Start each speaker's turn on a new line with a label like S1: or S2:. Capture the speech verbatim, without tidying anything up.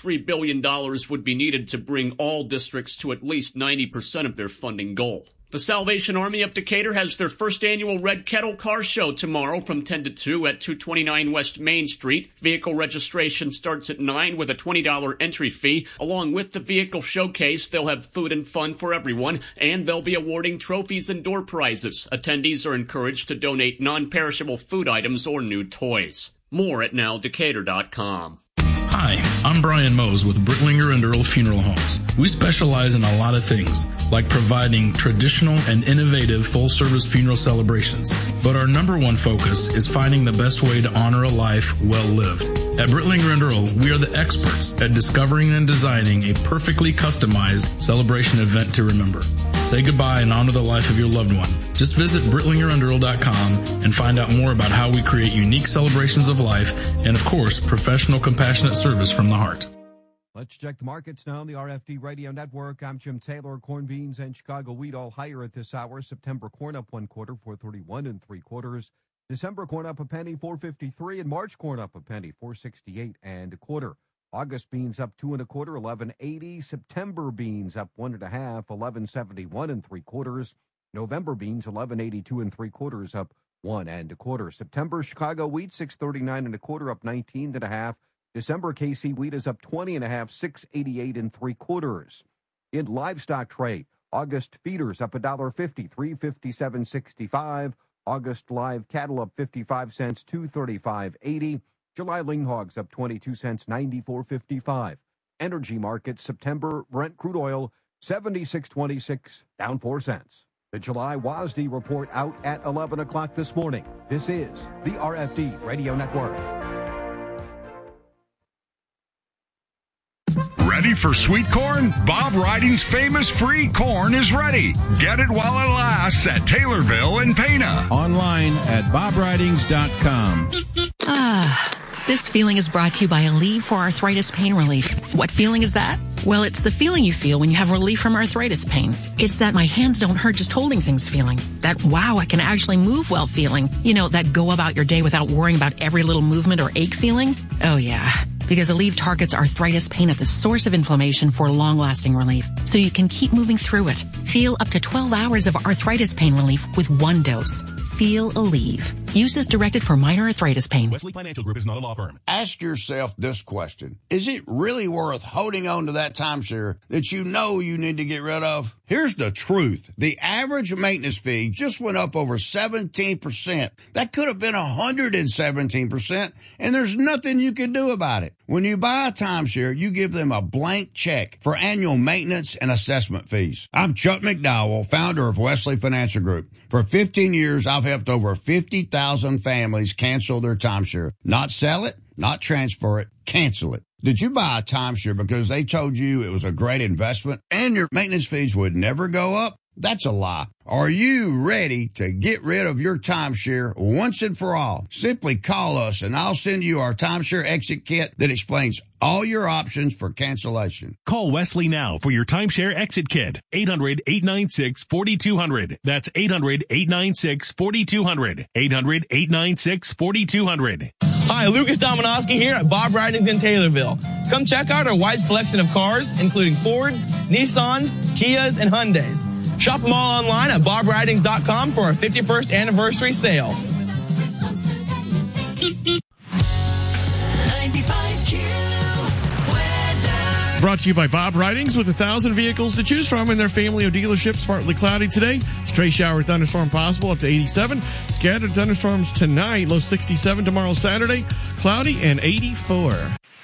S1: three billion dollars would be needed to bring all districts to at least ninety percent of their funding goal. The Salvation Army of Decatur has their first annual Red Kettle Car Show tomorrow from ten to two at two twenty-nine West Main Street. Vehicle registration starts at nine with a twenty dollars entry fee. Along with the vehicle showcase, they'll have food and fun for everyone, and they'll be awarding trophies and door prizes. Attendees are encouraged to donate non-perishable food items or new toys. More at now decatur dot com.
S2: Hi, I'm Brian Mose with Brittlinger and Earl Funeral Homes. We specialize in a lot of things, like providing traditional and innovative full-service funeral celebrations. But our number one focus is finding the best way to honor a life well lived. At Brittlinger and Earl, we are the experts at discovering and designing a perfectly customized celebration event to remember. Say goodbye and honor the life of your loved one. Just visit brittlinger and earl dot com and find out more about how we create unique celebrations of life and, of course, professional, compassionate service from the heart.
S3: Let's check the markets now on the R F D Radio Network. I'm Jim Taylor. Corn, beans, and Chicago wheat all higher at this hour. September corn up one quarter, four thirty-one and three quarters. December corn up a penny, four fifty-three, and March corn up a penny, four sixty-eight and a quarter. August beans up two and a quarter, eleven eighty. September beans up one and a half, eleven seventy-one and three quarters. November beans eleven eighty-two and three quarters, up one and a quarter. September Chicago wheat six thirty-nine and a quarter, up nineteen and a half. December K C wheat is up twenty and a half, six eighty-eight and three quarters. In livestock trade, August feeders up a dollar fifty, three fifty-seven sixty-five. August live cattle up fifty-five cents, two thirty-five eighty. July lean hogs up twenty-two cents, ninety-four fifty-five. Energy markets, September Brent crude oil seventy-six twenty-six, down four cents. The July W A S D report out at eleven o'clock this morning. This is the R F D Radio Network.
S4: Ready for sweet corn? Bob Riding's famous free corn is ready. Get it while it lasts at Taylorville and Pana.
S5: Online at bob ridings dot com.
S6: Ah, this feeling is brought to you by Aleve for arthritis pain relief. What feeling is that? Well, it's the feeling you feel when you have relief from arthritis pain. It's that my hands don't hurt just holding things feeling. That, wow, I can actually move well feeling. You know, that go about your day without worrying about every little movement or ache feeling. Oh, yeah. Because Aleve targets arthritis pain at the source of inflammation for long-lasting relief, so you can keep moving through it. Feel up to twelve hours of arthritis pain relief with one dose. Feel Aleve. Use is directed for minor arthritis pain.
S7: Wesley Financial Group is not a law firm.
S8: Ask yourself this question. Is it really worth holding on to that timeshare that you know you need to get rid of? Here's the truth. The average maintenance fee just went up over seventeen percent. That could have been one hundred seventeen percent, and there's nothing you can do about it. When you buy a timeshare, you give them a blank check for annual maintenance and assessment fees. I'm Chuck McDowell, founder of Wesley Financial Group. For fifteen years, I've helped over fifty thousand families cancel their timeshare. Not sell it, not transfer it, cancel it. Did you buy a timeshare because they told you it was a great investment and your maintenance fees would never go up? That's a lie. Are you ready to get rid of your timeshare once and for all? Simply call us and I'll send you our timeshare exit kit that explains all your options for cancellation.
S7: Call Wesley now for your timeshare exit kit. eight hundred, eight nine six, four two zero zero. That's eight hundred, eight nine six, four two zero zero. eight hundred, eight nine six, four two zero zero.
S9: Hi, Lucas Dominowski here at Bob Ridings in Taylorville. Come check out our wide selection of cars, including Fords, Nissans, Kias, and Hyundais. Shop them all online at bob ridings dot com for our fifty-first anniversary sale.
S10: Brought to you by Bob Ridings with a thousand vehicles to choose from in their family of dealerships. Partly cloudy today. Stray shower thunderstorm possible up to eighty-seven. Scattered thunderstorms tonight. Low sixty-seven tomorrow Saturday. Cloudy and eighty-four.